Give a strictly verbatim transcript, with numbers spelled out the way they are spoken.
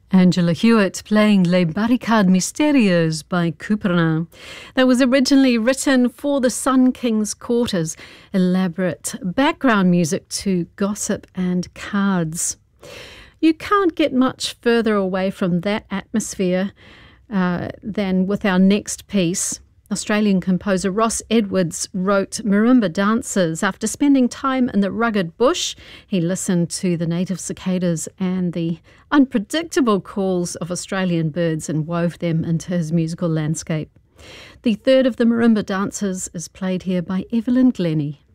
Angela Hewitt playing Les Barricades Mystérieuses by Couperin. That was originally written for the Sun King's quarters, elaborate background music to Gossip and Cards. You can't get much further away from that atmosphere uh, than with our next piece. Australian composer Ross Edwards wrote Marimba Dancers. After spending time in the rugged bush, he listened to the native cicadas and the unpredictable calls of Australian birds and wove them into his musical landscape. The third of the Marimba Dancers is played here by Evelyn Glennie.